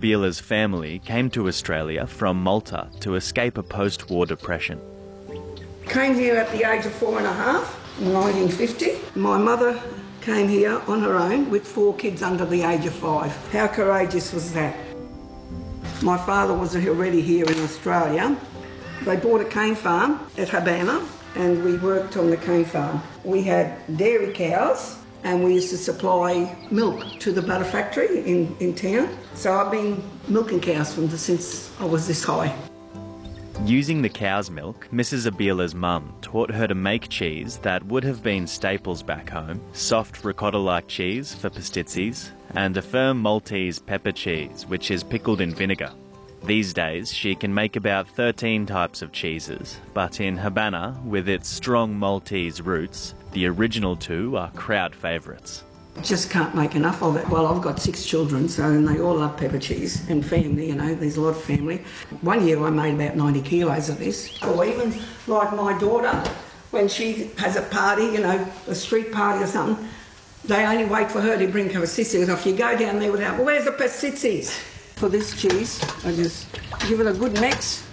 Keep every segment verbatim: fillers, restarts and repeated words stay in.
Abiela's family came to Australia from Malta to escape a post-war depression. Came here at the age of four and a half in nineteen fifty. My mother came here on her own with four kids under the age of five. How courageous was that? My father was already here in Australia. They bought a cane farm at Habana and we worked on the cane farm. We had dairy cows and we used to supply milk to the butter factory in, in town. So I've been milking cows from the, since I was this high. Using the cow's milk, Missus Abiela's mum taught her to make cheese that would have been staples back home, soft ricotta-like cheese for pastizzis, and a firm Maltese pepper cheese, which is pickled in vinegar. These days, she can make about thirteen types of cheeses, but in Habana, with its strong Maltese roots, the original two are crowd favourites. Just can't make enough of it. Well, I've got six children, so and they all love pepper cheese, and family, you know, there's a lot of family. One year I made about ninety kilos of this. Or even like my daughter, when she has a party, you know, a street party or something, they only wait for her to bring her pastizzis. If you go down there without, well, where's the pastizzis? For this cheese, I just give it a good mix,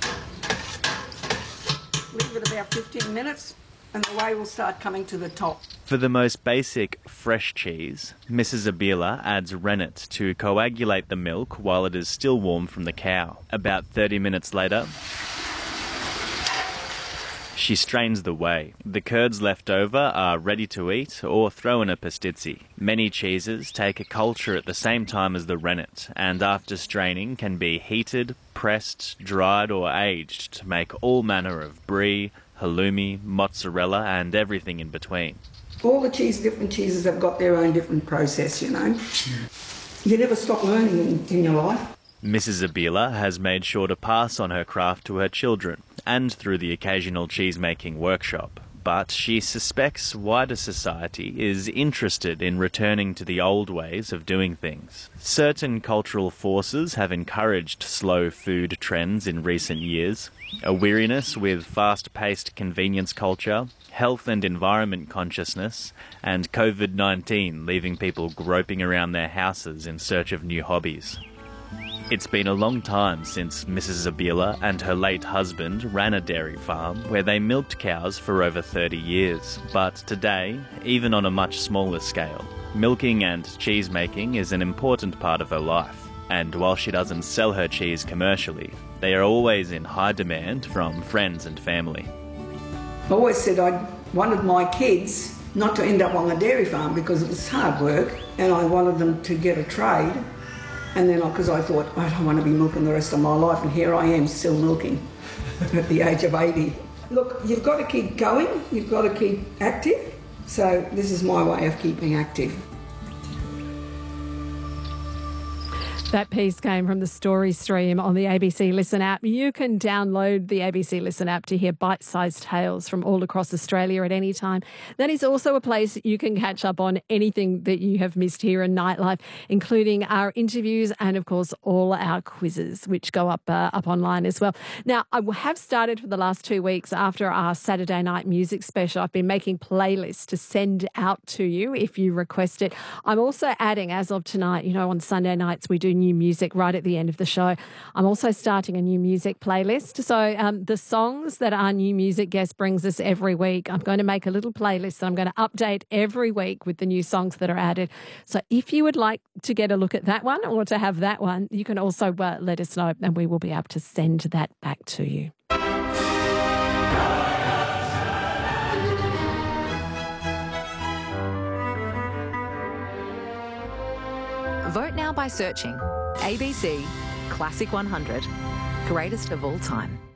leave it about fifteen minutes, and the whey will start coming to the top. For the most basic fresh cheese, Missus Abiela adds rennet to coagulate the milk while it is still warm from the cow. About thirty minutes later, she strains the whey. The curds left over are ready to eat or throw in a pastizzi. Many cheeses take a culture at the same time as the rennet, and after straining can be heated, pressed, dried or aged to make all manner of brie, halloumi, mozzarella and everything in between. All the cheese, different cheeses have got their own different process, you know. You never stop learning in, in your life. Missus Abiela has made sure to pass on her craft to her children and through the occasional cheese-making workshop. But she suspects wider society is interested in returning to the old ways of doing things. Certain cultural forces have encouraged slow food trends in recent years. A weariness with fast-paced convenience culture, health and environment consciousness, and COVID nineteen leaving people groping around their houses in search of new hobbies. It's been a long time since Missus Abiela and her late husband ran a dairy farm where they milked cows for over thirty years. But today, even on a much smaller scale, milking and cheese making is an important part of her life. And while she doesn't sell her cheese commercially, they are always in high demand from friends and family. I always said I wanted my kids not to end up on a dairy farm because it was hard work, and I wanted them to get a trade. And then, because I thought, I don't want to be milking the rest of my life, and here I am still milking at the age of eighty. Look, you've got to keep going, you've got to keep active, so this is my way of keeping active. That piece came from the Story Stream on the A B C Listen app. You can download the A B C Listen app to hear bite-sized tales from all across Australia at any time. That is also a place you can catch up on anything that you have missed here in Nightlife, including our interviews and, of course, all our quizzes, which go up uh, up online as well. Now, I have started for the last two weeks after our Saturday night music special. I've been making playlists to send out to you if you request it. I'm also adding, as of tonight, you know, on Sunday nights we do new music right at the end of the show. I'm also starting a new music playlist. So um, the songs that our new music guest brings us every week, I'm going to make a little playlist that I'm going to update every week with the new songs that are added. So if you would like to get a look at that one or to have that one, you can also uh, let us know and we will be able to send that back to you. Vote now by searching A B C Classic one hundred, greatest of all time.